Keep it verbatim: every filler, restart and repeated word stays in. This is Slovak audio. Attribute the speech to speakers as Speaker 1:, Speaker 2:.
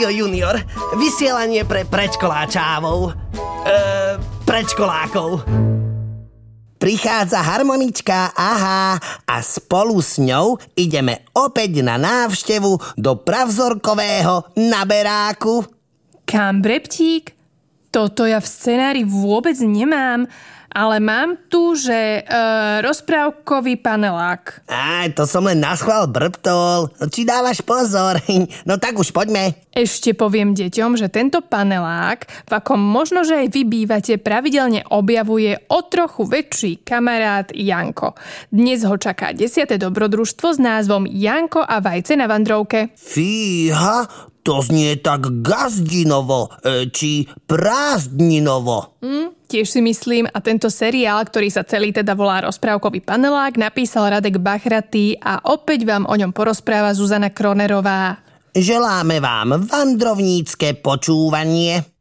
Speaker 1: Rádio Junior. Vysielanie pre predškoláčávov. Eee, predškolákov. Prichádza harmonička, aha, a spolu s ňou ideme opäť na návštevu do pravzorkového naberáku.
Speaker 2: Kam, Breptík? Toto ja v scenári vôbec nemám. Ale mám tu, že e, rozprávkový panelák.
Speaker 1: Á, to som len naschvál brbtol. Či dávaš pozor? No tak už poďme.
Speaker 2: Ešte poviem deťom, že tento panelák, v akom možno, že aj vy bývate, pravidelne objavuje o trochu väčší kamarát Janko. Dnes ho čaká desiate dobrodružstvo s názvom Janko a vajce na vandrovke.
Speaker 1: Fíha, to znie tak gazdinovo, či prázdninovo.
Speaker 2: Hm, tiež si myslím, a tento seriál, ktorý sa celý teda volá Rozprávkový panelák, napísal Radek Bachratý a opäť vám o ňom porozpráva Zuzana Kronerová.
Speaker 1: Želáme vám vandrovnícke počúvanie.